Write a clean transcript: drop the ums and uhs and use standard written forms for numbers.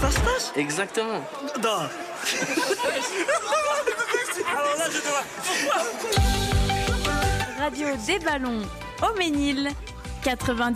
ça se passe? Exactement. Non. Alors là, je dois... Radio des Ballons au Ménil 90.